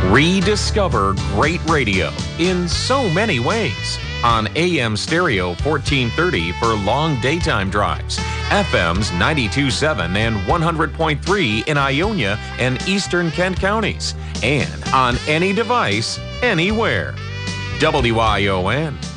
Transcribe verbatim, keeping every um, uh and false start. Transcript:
Rediscover great radio in so many ways. On A M Stereo fourteen thirty for long daytime drives, F Ms ninety-two point seven and one hundred point three in Ionia and eastern Kent counties, and on any device, anywhere. W I O N,